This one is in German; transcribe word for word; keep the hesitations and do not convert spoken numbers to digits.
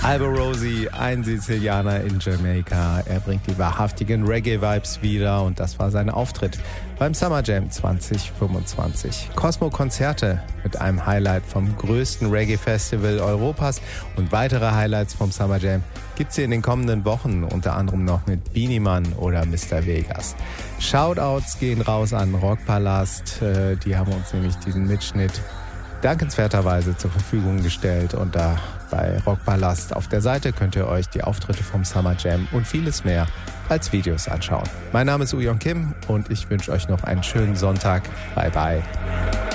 Alborosie, ein Sizilianer in Jamaika. Er bringt die wahrhaftigen Reggae-Vibes wieder und das war sein Auftritt beim Summer Jam zwanzig fünfundzwanzig. Cosmo-Konzerte mit einem Highlight vom größten Reggae-Festival Europas und weitere Highlights vom Summer Jam gibt's hier in den kommenden Wochen, unter anderem noch mit Beenie Man oder Mister Vegas. Shoutouts gehen raus an Rockpalast, die haben uns nämlich diesen Mitschnitt dankenswerterweise zur Verfügung gestellt und da bei Rockpalast auf der Seite könnt ihr euch die Auftritte vom Summer Jam und vieles mehr als Videos anschauen. Mein Name ist Uyon Kim und ich wünsche euch noch einen schönen Sonntag. Bye bye.